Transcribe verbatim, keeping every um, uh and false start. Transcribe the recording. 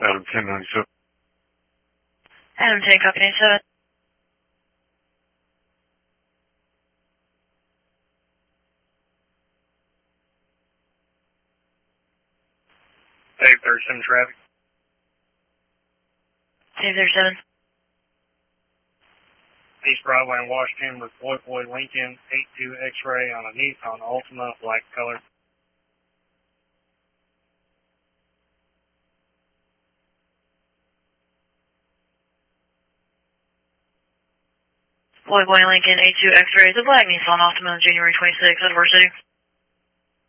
Adam ten ninety-seven. Adam ten, copy ninety-seven. Dave thirty-seven traffic. Dave thirty-seven. East Broadway in Washington with Boy Boy Lincoln eighty-two X-ray on a Nissan Altima, black color. Boy Boy Lincoln eighty-two X-ray, the black Nissan Altima, January twenty-sixth, Edward City.